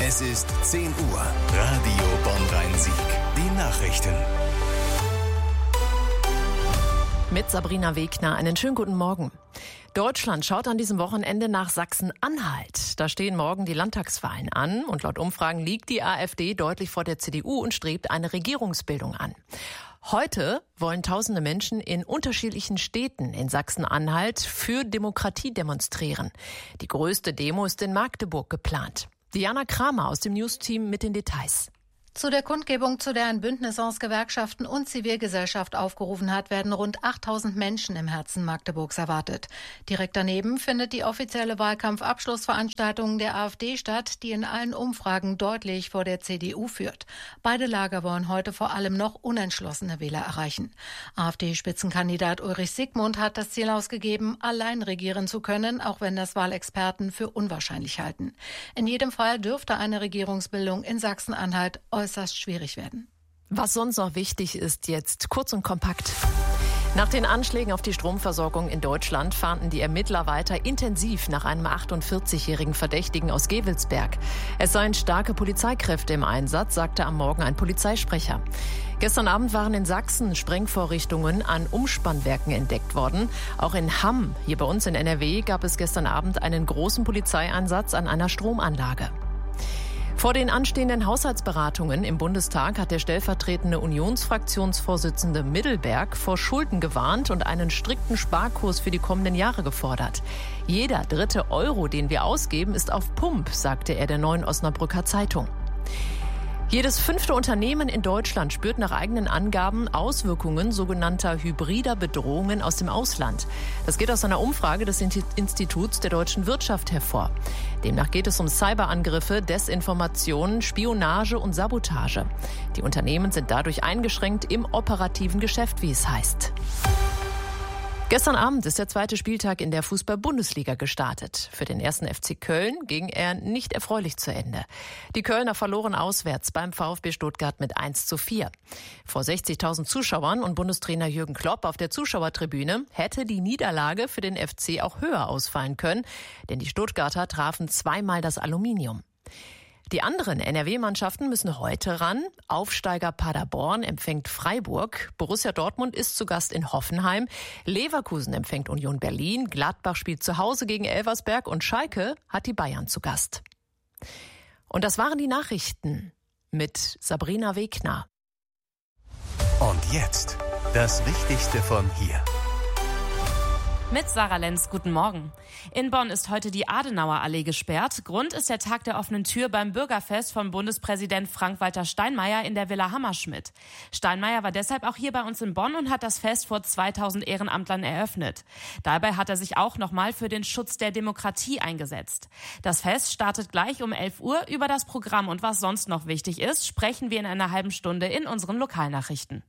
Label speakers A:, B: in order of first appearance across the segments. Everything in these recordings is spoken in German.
A: Es ist 10 Uhr. Radio Bonn-Rhein-Sieg. Die Nachrichten.
B: Mit Sabrina Wegner. Einen schönen guten Morgen. Deutschland schaut an diesem Wochenende nach Sachsen-Anhalt. Da stehen morgen die Landtagswahlen an und laut Umfragen liegt die AfD deutlich vor der CDU und strebt eine Regierungsbildung an. Heute wollen tausende Menschen in unterschiedlichen Städten in Sachsen-Anhalt für Demokratie demonstrieren. Die größte Demo ist in Magdeburg geplant. Diana Kramer aus dem News-Team mit den Details.
C: Zu der Kundgebung, zu der ein Bündnis aus Gewerkschaften und Zivilgesellschaft aufgerufen hat, werden rund 8000 Menschen im Herzen Magdeburgs erwartet. Direkt daneben findet die offizielle Wahlkampfabschlussveranstaltung der AfD statt, die in allen Umfragen deutlich vor der CDU führt. Beide Lager wollen heute vor allem noch unentschlossene Wähler erreichen. AfD-Spitzenkandidat Ulrich Siegmund hat das Ziel ausgegeben, allein regieren zu können, auch wenn das Wahlexperten für unwahrscheinlich halten. In jedem Fall dürfte eine Regierungsbildung in Sachsen-Anhalt äußerst schwierig werden.
B: Was sonst noch wichtig ist jetzt, kurz und kompakt. Nach den Anschlägen auf die Stromversorgung in Deutschland fahnden die Ermittler weiter intensiv nach einem 48-jährigen Verdächtigen aus Gevelsberg. Es seien starke Polizeikräfte im Einsatz, sagte am Morgen ein Polizeisprecher. Gestern Abend waren in Sachsen Sprengvorrichtungen an Umspannwerken entdeckt worden. Auch in Hamm, hier bei uns in NRW, gab es gestern Abend einen großen Polizeieinsatz an einer Stromanlage. Vor den anstehenden Haushaltsberatungen im Bundestag hat der stellvertretende Unionsfraktionsvorsitzende Middelberg vor Schulden gewarnt und einen strikten Sparkurs für die kommenden Jahre gefordert. Jeder dritte Euro, den wir ausgeben, ist auf Pump, sagte er der Neuen Osnabrücker Zeitung. Jedes 5. Unternehmen in Deutschland spürt nach eigenen Angaben Auswirkungen sogenannter hybrider Bedrohungen aus dem Ausland. Das geht aus einer Umfrage des Instituts der deutschen Wirtschaft hervor. Demnach geht es um Cyberangriffe, Desinformationen, Spionage und Sabotage. Die Unternehmen sind dadurch eingeschränkt im operativen Geschäft, wie es heißt. Gestern Abend ist der zweite Spieltag in der Fußball-Bundesliga gestartet. Für den 1. FC Köln ging er nicht erfreulich zu Ende. Die Kölner verloren auswärts beim VfB Stuttgart mit 1:4. Vor 60.000 Zuschauern und Bundestrainer Jürgen Klopp auf der Zuschauertribüne hätte die Niederlage für den FC auch höher ausfallen können, denn die Stuttgarter trafen zweimal das Aluminium. Die anderen NRW-Mannschaften müssen heute ran. Aufsteiger Paderborn empfängt Freiburg. Borussia Dortmund ist zu Gast in Hoffenheim. Leverkusen empfängt Union Berlin. Gladbach spielt zu Hause gegen Elversberg. Und Schalke hat die Bayern zu Gast. Und das waren die Nachrichten mit Sabrina Wegner.
A: Und jetzt das Wichtigste von hier.
D: Mit Sarah Lenz, guten Morgen. In Bonn ist heute die Adenauer-Allee gesperrt. Grund ist der Tag der offenen Tür beim Bürgerfest von Bundespräsident Frank-Walter Steinmeier in der Villa Hammerschmidt. Steinmeier war deshalb auch hier bei uns in Bonn und hat das Fest vor 2000 Ehrenamtlern eröffnet. Dabei hat er sich auch nochmal für den Schutz der Demokratie eingesetzt. Das Fest startet gleich um 11 Uhr. Über das Programm und was sonst noch wichtig ist, sprechen wir in einer halben Stunde in unseren Lokalnachrichten.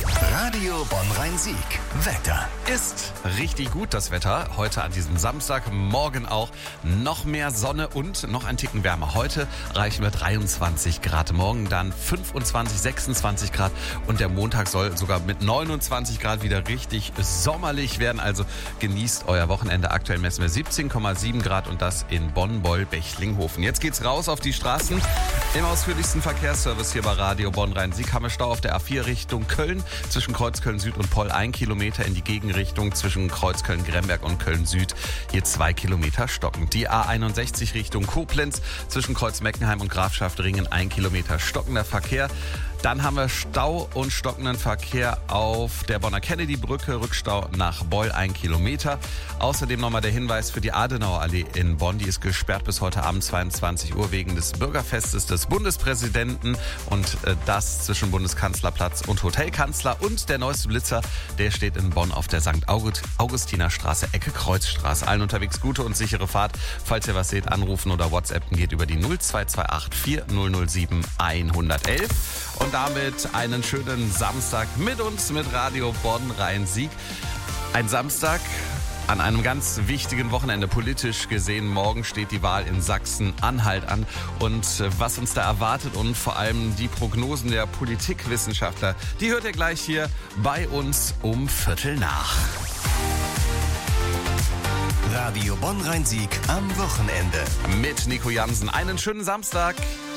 A: Radio Bonn-Rhein-Sieg. Wetter.
E: Ist richtig gut, das Wetter. Heute an diesem Samstag, morgen auch noch mehr Sonne und noch ein Ticken wärmer. Heute reichen wir 23 Grad, morgen dann 25, 26 Grad und der Montag soll sogar mit 29 Grad wieder richtig sommerlich werden. Also genießt euer Wochenende. Aktuell messen wir 17,7 Grad und das in Bonn-Boll-Bechlinghofen. Jetzt geht's raus auf die Straßen. Im ausführlichsten Verkehrsservice hier bei Radio Bonn-Rhein-Sieg haben wir Stau auf der A4 Richtung Köln. Zwischen Kreuzköln Süd und Poll 1 Kilometer in die Gegenrichtung, zwischen Kreuzköln Gremberg und Köln Süd hier 2 Kilometer stockend. Die A61 Richtung Koblenz, zwischen Kreuz Meckenheim und Grafschaft-Ringen 1 Kilometer stockender Verkehr. Dann haben wir Stau und stockenden Verkehr auf der Bonner Kennedy-Brücke, Rückstau nach Beul 1 Kilometer. Außerdem nochmal der Hinweis für die Adenauer-Allee in Bonn. Die ist gesperrt bis heute Abend 22 Uhr wegen des Bürgerfestes des Bundespräsidenten. Und das zwischen Bundeskanzlerplatz und Hotelkanzler. Und der neueste Blitzer, der steht in Bonn auf der St. Augustinerstraße, Ecke Kreuzstraße. Allen unterwegs gute und sichere Fahrt. Falls ihr was seht, anrufen oder WhatsAppen geht über die 0228 4007 111. Und damit einen schönen Samstag mit uns, mit Radio Bonn-Rhein-Sieg. Ein Samstag an einem ganz wichtigen Wochenende politisch gesehen. Morgen steht die Wahl in Sachsen-Anhalt an. Und was uns da erwartet und vor allem die Prognosen der Politikwissenschaftler, die hört ihr gleich hier bei uns um 7:15.
A: Radio Bonn-Rhein-Sieg am Wochenende.
E: Mit Nico Jansen. Einen schönen Samstag.